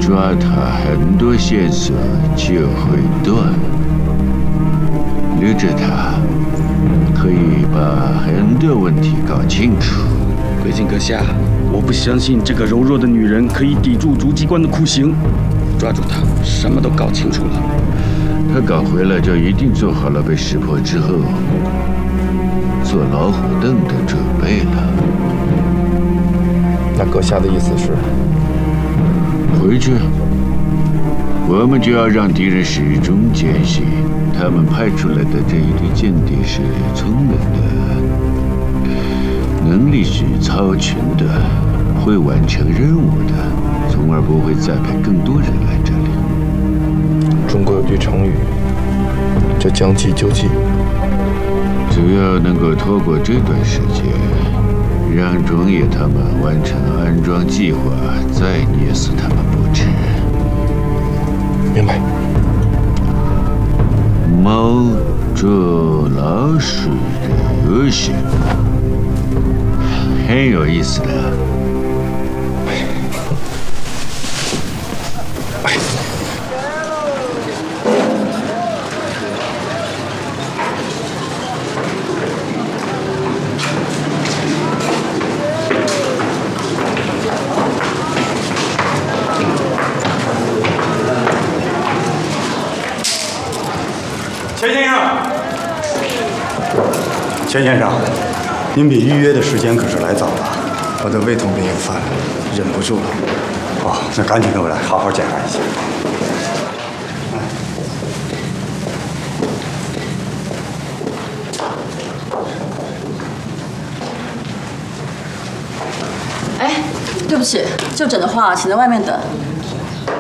抓他，很多线索就会断。留着他，可以把很多问题搞清楚。 贵姓阁下，我不相信这个柔弱的女人可以抵住竹机关的酷刑。抓住她，什么都搞清楚了。 他搞回来就一定做好了被识破之后做老虎凳的准备了。 那阁下的意思是？ 回去，我们就要让敌人始终坚信，他们派出来的这一队间谍是聪明的，能力是超群的，会完成任务的，从而不会再派更多人来这里。 中国有句成语，叫将计就计。 只要能够拖过这段时间，让中野他们完成安装计划，再捏死他们不迟。 明白。 猫捉老鼠的游戏很有意思的。 钱先生，您比预约的时间可是来早了，我的胃痛病又犯了，忍不住了。哦，那赶紧跟我来，好好检查一下。 哎，对不起，就诊的话，请在外面等。